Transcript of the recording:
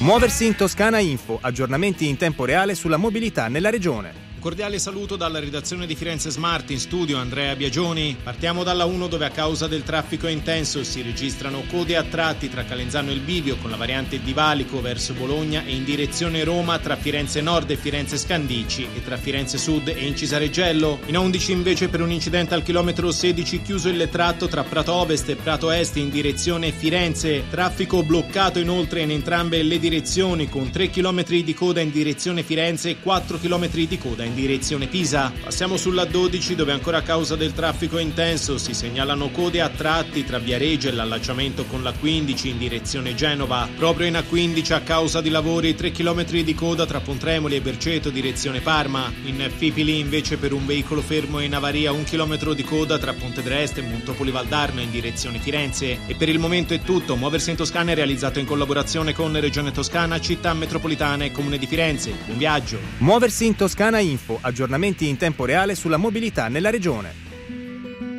Muoversi in Toscana Info, aggiornamenti in tempo reale sulla mobilità nella regione. Cordiale saluto dalla redazione di Firenze Smart, in studio Andrea Biagioni. Partiamo dalla 1 dove a causa del traffico intenso si registrano code a tratti tra Calenzano e il Bivio con la variante di Valico verso Bologna e in direzione Roma tra Firenze Nord e Firenze Scandicci e tra Firenze Sud e Incisareggello. In A11 invece per un incidente al chilometro 16 chiuso il tratto tra Prato Ovest e Prato Est in direzione Firenze. Traffico bloccato inoltre in entrambe le direzioni con 3 km di coda in direzione Firenze e 4 km di coda in direzione Pisa. Passiamo sulla 12 dove ancora a causa del traffico intenso si segnalano code a tratti tra Viareggio e l'allacciamento con la 15 in direzione Genova. Proprio in A15 a causa di lavori 3 km di coda tra Pontremoli e Berceto direzione Parma. In Fipili invece per un veicolo fermo in avaria 1 chilometro di coda tra Ponte d'Este e Montopoli Valdarno in direzione Firenze. E per il momento è tutto. Muoversi in Toscana è realizzato in collaborazione con Regione Toscana, Città Metropolitana e Comune di Firenze. Buon viaggio. Muoversi in Toscana Info, aggiornamenti in tempo reale sulla mobilità nella regione.